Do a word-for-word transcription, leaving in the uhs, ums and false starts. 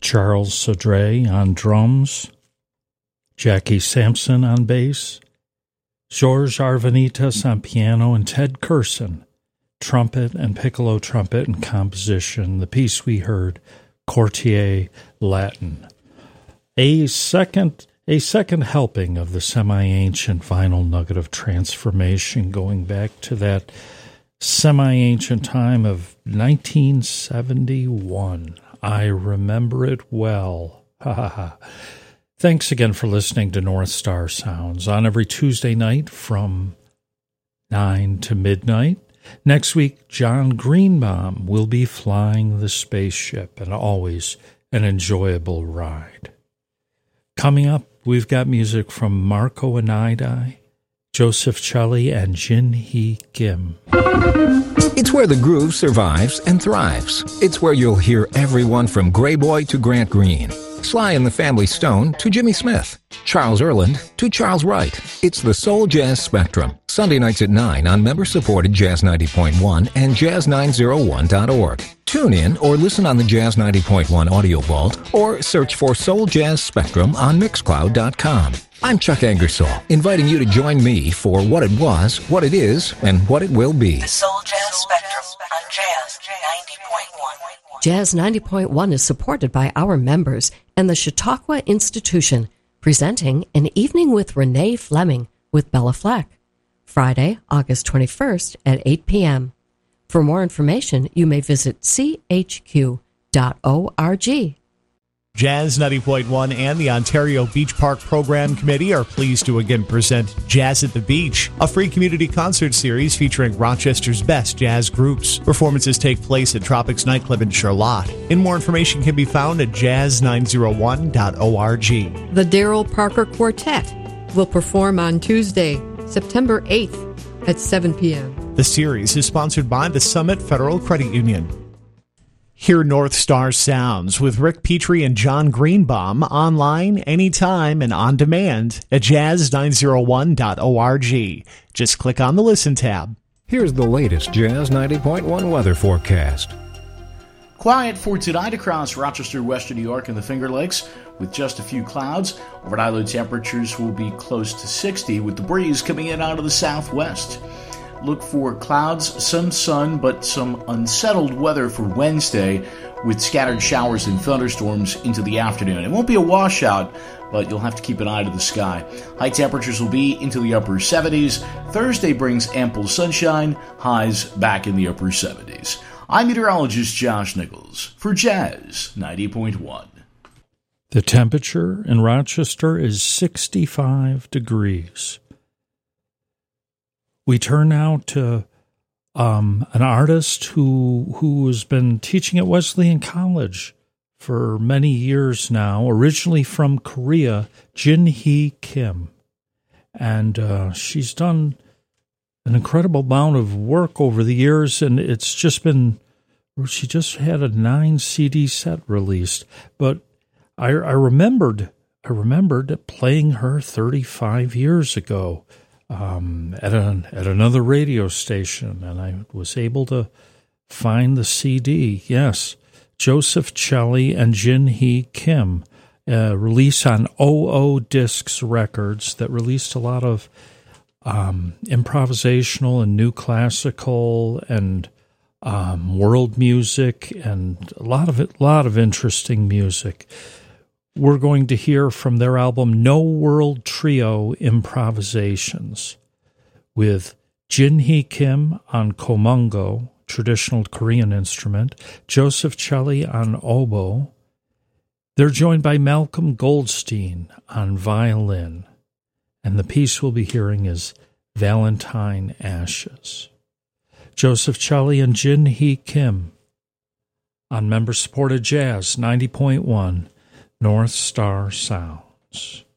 Charles Cedray on drums, Jackie Sampson on bass, George Arvanitas on piano, and Ted Curson, trumpet and piccolo trumpet and composition. The piece we heard, Quartier Latin. A second, a second helping of the semi-ancient vinyl nugget of transformation, going back to that semi-ancient time of nineteen seventy-one. I remember it well. Ha ha ha. Thanks again for listening to North Star Sounds on every Tuesday night from nine to midnight. Next week, John Greenbaum will be flying the spaceship, and always an enjoyable ride. Coming up, we've got music from Marco Anaidai, Joseph Chully, and Jin Hee Kim. It's where the groove survives and thrives. It's where you'll hear everyone from Gray Boy to Grant Green, Sly and the Family Stone to Jimmy Smith, Charles Erland to Charles Wright. It's the Soul Jazz Spectrum, Sunday nights at nine on member-supported Jazz ninety point one and jazz nine oh one dot org. Tune in or listen on the Jazz ninety point one Audio Vault or search for Soul Jazz Spectrum on mixcloud dot com. I'm Chuck Angersall, inviting you to join me for what it was, what it is, and what it will be. The Soul Jazz Spectrum on Jazz ninety point one. Jazz ninety point one is supported by our members and the Chautauqua Institution, presenting An Evening with Renee Fleming with Bella Fleck, Friday, August twenty-first at eight p.m. For more information, you may visit c h q dot org. Jazz ninety point one and the Ontario Beach Park Program Committee are pleased to again present Jazz at the Beach, a free community concert series featuring Rochester's best jazz groups. Performances take place at Tropics Nightclub in Charlotte. And more information can be found at jazz nine oh one dot org. The Darrell Parker Quartet will perform on Tuesday, September eighth at seven p.m. The series is sponsored by the Summit Federal Credit Union. Hear North Star Sounds with Rick Petrie and John Greenbaum online, anytime, and on demand at jazz nine oh one dot org. Just click on the Listen tab. Here's the latest Jazz ninety point one weather forecast. Quiet for tonight across Rochester, Western New York, and the Finger Lakes, with just a few clouds. Overnight low temperatures will be close to sixty, with the breeze coming in out of the southwest. Look for clouds, some sun, but some unsettled weather for Wednesday, with scattered showers and thunderstorms into the afternoon. It won't be a washout, but you'll have to keep an eye to the sky. High temperatures will be into the upper seventies. Thursday brings ample sunshine, highs back in the upper seventies. I'm meteorologist Josh Nichols for Jazz ninety point one. The temperature in Rochester is sixty-five degrees. We turn now to um, an artist who who has been teaching at Wesleyan College for many years now, originally from Korea, Jin Hee Kim. And uh, she's done an incredible amount of work over the years, and it's just been, she just had a nine C D set released. But I, I remembered, I remembered playing her thirty-five years ago. Um, at an at another radio station, and I was able to find the C D. Yes, Joseph Chully and Jin Hee Kim, uh, release on O O Discs Records that released a lot of um, improvisational and new classical and um, world music, and a lot of it, lot of interesting music. We're going to hear from their album No World Trio Improvisations with Jin Hee Kim on komungo, traditional Korean instrument, Joseph Chully on oboe. They're joined by Malcolm Goldstein on violin, and the piece we'll be hearing is Valentine Ashes. Joseph Chully and Jin Hee Kim on member-supported Jazz ninety point one. North Star Sounds.